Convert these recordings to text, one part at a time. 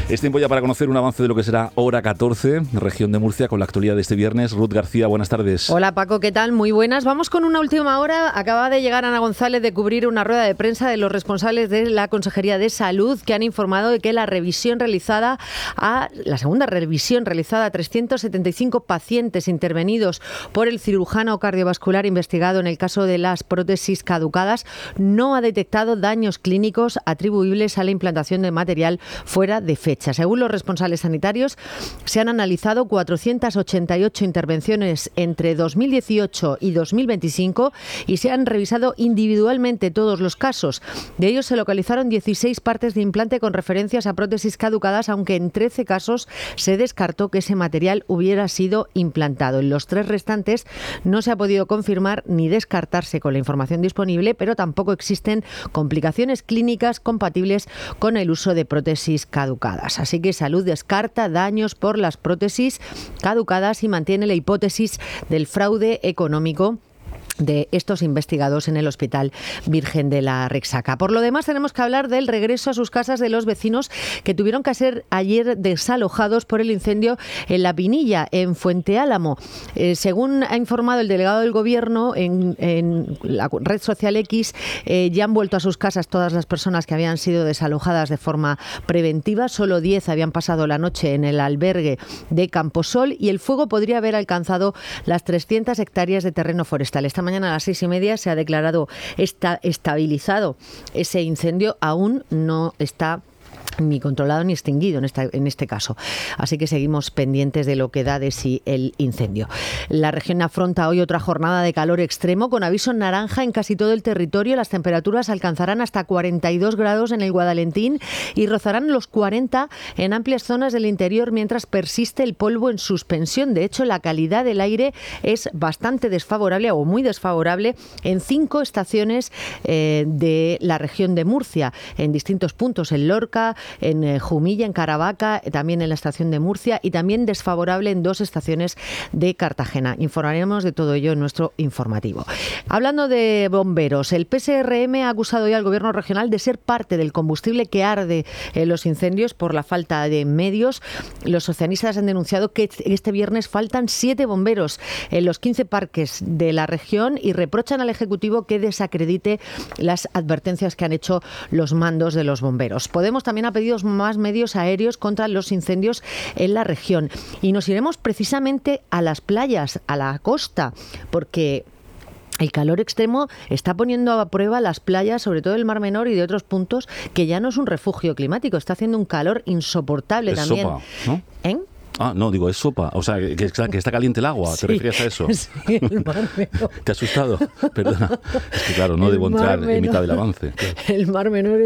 Es tiempo ya para conocer un avance de lo que será Hora 14, región de Murcia, con la actualidad de este viernes. Ruth García, buenas tardes. Hola Paco, ¿qué tal? Muy buenas. Vamos con una última hora. Acaba de llegar Ana González de cubrir una rueda de prensa de los responsables de la Consejería de Salud, que han informado de que la segunda revisión realizada a 375 pacientes intervenidos por el cirujano cardiovascular investigado en el caso de las prótesis caducadas no ha detectado daños clínicos atribuibles a la implantación de material fuera de fecha. Según los responsables sanitarios, se han analizado 488 intervenciones entre 2018 y 2025 y se han revisado individualmente todos los casos. De ellos se localizaron 16 partes de implante con referencias a prótesis caducadas, aunque en 13 casos se descartó que ese material hubiera sido implantado. En los 3 restantes no se ha podido confirmar ni descartarse con la información disponible, pero tampoco existen complicaciones clínicas compatibles con el uso de prótesis caducadas. Así que Salud descarta daños por las prótesis caducadas y mantiene la hipótesis del fraude económico de estos investigados en el Hospital Virgen de la Rexaca. Por lo demás, tenemos que hablar del regreso a sus casas de los vecinos que tuvieron que ser ayer desalojados por el incendio en La Pinilla, en Fuente Álamo. Según ha informado el delegado del Gobierno en la red social X, ya han vuelto a sus casas todas las personas que habían sido desalojadas de forma preventiva. Solo 10 habían pasado la noche en el albergue de Camposol y el fuego podría haber alcanzado las 300 hectáreas de terreno forestal. Esta mañana a las 6:30 se ha declarado estabilizado ese incendio. Aún no está ni controlado ni extinguido en este caso. Así que seguimos pendientes de lo que da de sí el incendio. La región afronta hoy otra jornada de calor extremo con aviso naranja en casi todo el territorio. Las temperaturas alcanzarán hasta 42 grados en el Guadalentín y rozarán los 40 en amplias zonas del interior mientras persiste el polvo en suspensión. De hecho, la calidad del aire es bastante desfavorable o muy desfavorable en 5 estaciones de la región de Murcia, en distintos puntos, en Lorca, en Jumilla, en Caravaca, también en la estación de Murcia y también desfavorable en 2 estaciones de Cartagena. Informaremos de todo ello en nuestro informativo. Hablando de bomberos, el PSRM ha acusado ya al Gobierno regional de ser parte del combustible que arde en los incendios por la falta de medios. Los socialistas han denunciado que este viernes faltan 7 bomberos en los 15 parques de la región y reprochan al Ejecutivo que desacredite las advertencias que han hecho los mandos de los bomberos. Podemos también ha pedido más medios aéreos contra los incendios en la región. Y nos iremos precisamente a las playas, a la costa, porque el calor extremo está poniendo a prueba las playas, sobre todo del Mar Menor y de otros puntos, que ya no es un refugio climático. Está haciendo un calor insoportable es también. Sopa, ¿no? ¿Eh? Ah, no, digo, es sopa. O sea, que está caliente el agua. ¿Te refieres a eso? Sí, el Mar Menor. ¿Te ha asustado? Perdona. Es que claro, no debo entrar en mitad del avance. Claro. El Mar Menor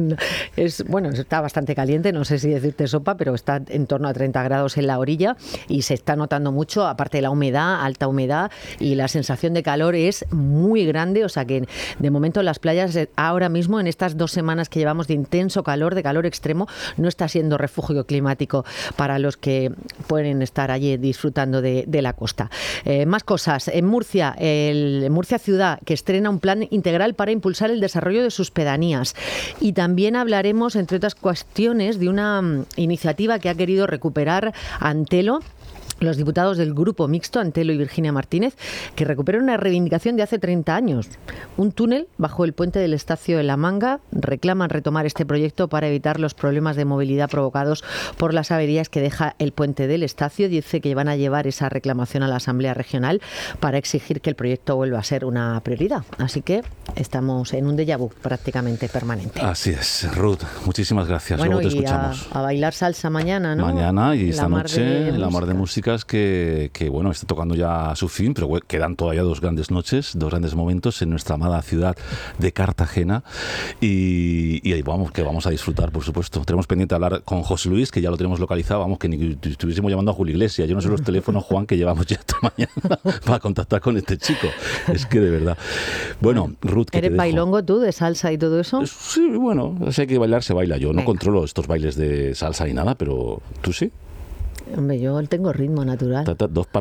bueno, está bastante caliente, no sé si decirte sopa, pero está en torno a 30 grados en la orilla y se está notando mucho, aparte de la humedad, alta humedad, y la sensación de calor es muy grande. O sea que de momento las playas ahora mismo, en estas 2 semanas que llevamos de intenso calor, de calor extremo, no está siendo refugio climático para los que pueden estar allí disfrutando de la costa. Más cosas. En Murcia, Murcia Ciudad, que estrena un plan integral para impulsar el desarrollo de sus pedanías. Y también hablaremos, entre otras cuestiones, de una iniciativa que ha querido recuperar Antelo, los diputados del Grupo Mixto, Antelo y Virginia Martínez, que recuperan una reivindicación de hace 30 años. Un túnel bajo el puente del Estacio de La Manga. Reclaman retomar este proyecto para evitar los problemas de movilidad provocados por las averías que deja el puente del Estacio. Dice que van a llevar esa reclamación a la Asamblea Regional para exigir que el proyecto vuelva a ser una prioridad. Así que estamos en un déjà vu prácticamente permanente. Así es, Ruth. Muchísimas gracias. Bueno, luego te escuchamos. A bailar salsa mañana, ¿no? Mañana y esta noche en la Mar de Música. Que bueno, está tocando ya a su fin, pero quedan todavía 2 grandes noches, 2 grandes momentos en nuestra amada ciudad de Cartagena y ahí vamos a disfrutar, por supuesto. Tenemos pendiente hablar con José Luis, que ya lo tenemos localizado, vamos, que ni estuviésemos llamando a Julio Iglesias. Yo no sé los teléfonos, Juan, que llevamos ya esta mañana para contactar con este chico. Es que de verdad. Bueno, Ruth, ¿qué te ¿Eres dejo? bailongo tú, de salsa y todo eso? Sí, bueno, si hay que bailar, se baila. Yo no Venga. controlo estos bailes de salsa ni nada, pero tú sí. Hombre, yo tengo ritmo natural. 2